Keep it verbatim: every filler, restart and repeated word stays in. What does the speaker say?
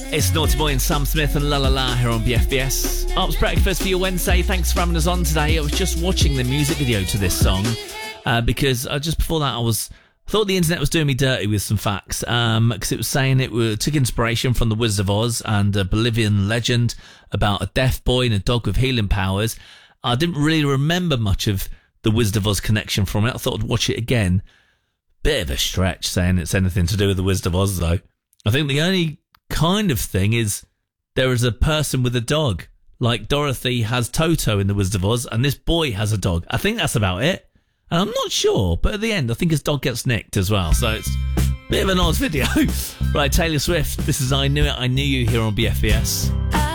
It's Naughty Boy and Sam Smith and La La La here on B F B S. Ops Breakfast for your Wednesday. Thanks for having us on today. I was just watching the music video to this song uh, because uh, just before that I was I thought the internet was doing me dirty with some facts because um, it was saying it were, took inspiration from The Wizard of Oz and a Bolivian legend about a deaf boy and a dog with healing powers. I didn't really remember much of The Wizard of Oz connection from it. I thought I'd watch it again. Bit of a stretch saying it's anything to do with The Wizard of Oz though. I think the only kind of thing is there is a person with a dog, like Dorothy has Toto in The Wizard of Oz, and this boy has a dog. I think that's about it. And I'm not sure, but at the end, I think his dog gets nicked as well. So it's a bit of an odd video. Right, Taylor Swift. This is I Knew It, I Knew You here on B F B S.